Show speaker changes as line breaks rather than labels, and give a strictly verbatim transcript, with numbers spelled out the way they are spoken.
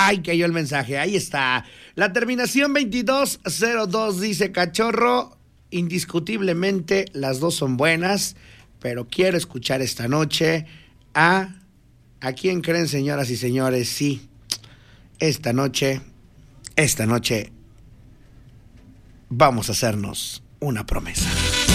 Ay, cayó el mensaje, ahí está. La terminación veintidós cero dos dice: Cachorro, indiscutiblemente las dos son buenas, pero quiero escuchar esta noche a... ¿A quién creen, señoras y señores? Sí, esta noche, esta noche vamos a hacernos una promesa.